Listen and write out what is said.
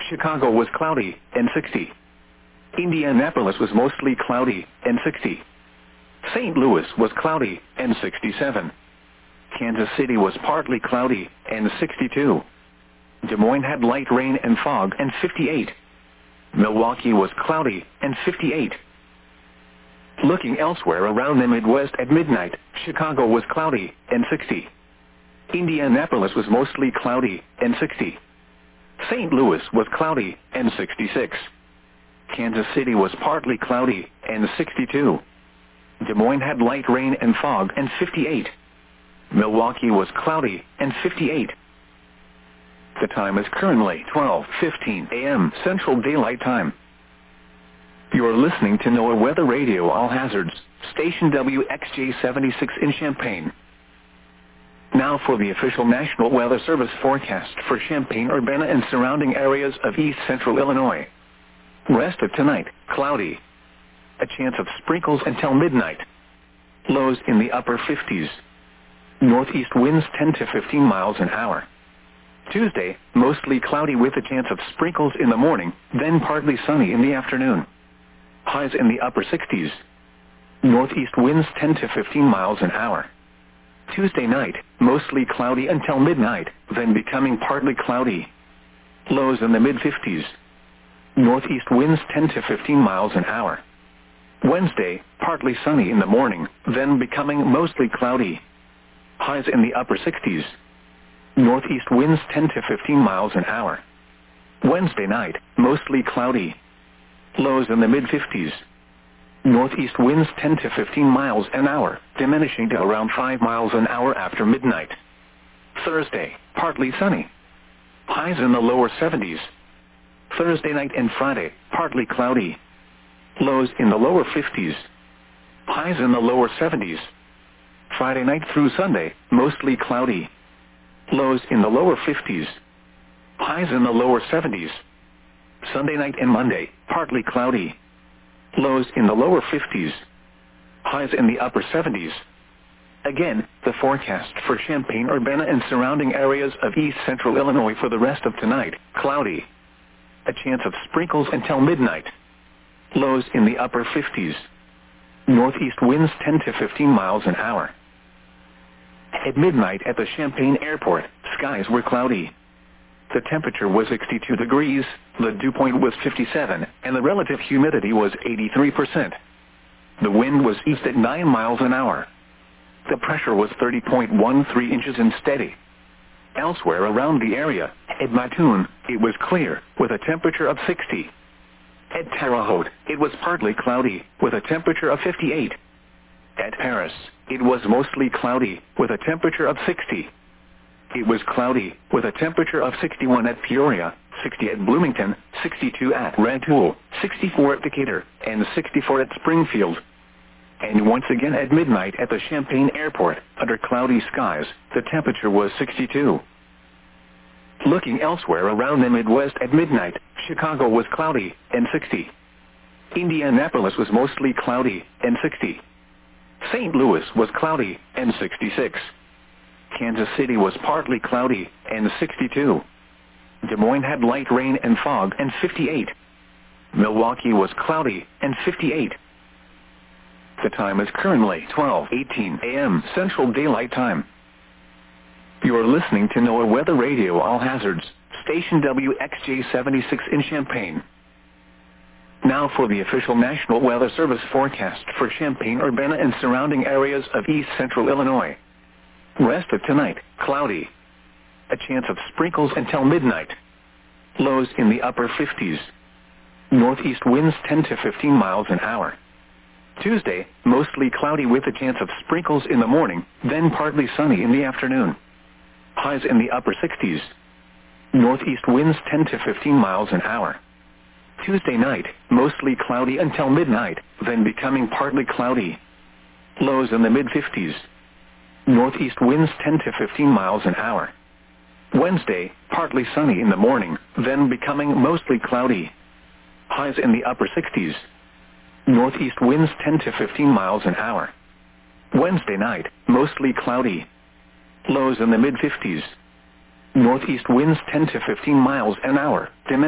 Chicago was cloudy and 60. Indianapolis was mostly cloudy and 60. St. Louis was cloudy and 67. Kansas City was partly cloudy and 62. Des Moines had light rain and fog and 58. Milwaukee was cloudy and 58. Looking elsewhere around the Midwest at midnight, Chicago was cloudy and 60. Indianapolis was mostly cloudy and 60. St. Louis was cloudy and 66. Kansas City was partly cloudy and 62. Des Moines had light rain and fog and 58. Milwaukee was cloudy and 58. The time is currently 12:15 a.m. Central Daylight Time. You are listening to NOAA Weather Radio All Hazards, station WXJ-76 in Champaign. Now for the official National Weather Service forecast for Champaign-Urbana and surrounding areas of east central Illinois. Rest of tonight, cloudy. A chance of sprinkles until midnight. Lows in the upper 50s. Northeast winds 10 to 15 miles an hour. Tuesday, mostly cloudy with a chance of sprinkles in the morning, then partly sunny in the afternoon. Highs in the upper 60s. Northeast winds 10 to 15 miles an hour. Tuesday night, mostly cloudy until midnight, then becoming partly cloudy. Lows in the mid-50s. Northeast winds 10 to 15 miles an hour. Wednesday, partly sunny in the morning, then becoming mostly cloudy. Highs in the upper 60s. Northeast winds 10 to 15 miles an hour. Wednesday night, mostly cloudy. Lows in the mid-50s. Northeast winds 10 to 15 miles an hour, diminishing to around 5 miles an hour after midnight. Thursday, partly sunny. Highs in the lower 70s. Thursday night and Friday, partly cloudy. Lows in the lower 50s. Highs in the lower 70s. Friday night through Sunday, mostly cloudy. Lows in the lower 50s. Highs in the lower 70s. Sunday night and Monday, partly cloudy. Lows in the lower 50s. Highs in the upper 70s. Again, the forecast for Champaign-Urbana and surrounding areas of east central Illinois for the rest of tonight, cloudy. A chance of sprinkles until midnight. Lows in the upper 50s. Northeast winds 10 to 15 miles an hour. At midnight at the Champaign Airport, skies were cloudy. The temperature was 62 degrees, the dew point was 57, and the relative humidity was 83%. The wind was east at 9 miles an hour. The pressure was 30.13 inches and steady. Elsewhere around the area, at Mattoon, it was clear, with a temperature of 60. At Terre Haute, it was partly cloudy, with a temperature of 58. At Paris, it was mostly cloudy, with a temperature of 60. It was cloudy, with a temperature of 61 at Peoria, 60 at Bloomington, 62 at Rantoul, 64 at Decatur, and 64 at Springfield. And once again at midnight at the Champaign Airport, under cloudy skies, the temperature was 62. Looking elsewhere around the Midwest at midnight, Chicago was cloudy and 60. Indianapolis was mostly cloudy and 60. St. Louis was cloudy and 66. Kansas City was partly cloudy and 62. Des Moines had light rain and fog and 58. Milwaukee was cloudy and 58. The time is currently 12:18 a.m. Central Daylight Time. You are listening to NOAA Weather Radio All Hazards, station WXJ-76 in Champaign. Now for the official National Weather Service forecast for Champaign-Urbana and surrounding areas of east central Illinois. Rest of tonight, cloudy. A chance of sprinkles until midnight. Lows in the upper 50s. Northeast winds 10 to 15 miles an hour. Tuesday, mostly cloudy with a chance of sprinkles in the morning, then partly sunny in the afternoon. Highs in the upper 60s. Northeast winds 10 to 15 miles an hour. Tuesday night, mostly cloudy until midnight, then becoming partly cloudy. Lows in the mid-50s. Northeast winds 10 to 15 miles an hour. Wednesday, partly sunny in the morning, then becoming mostly cloudy. Highs in the upper 60s. Northeast winds 10 to 15 miles an hour. Wednesday night, mostly cloudy. Lows in the mid-50s. Northeast winds 10 to 15 miles an hour,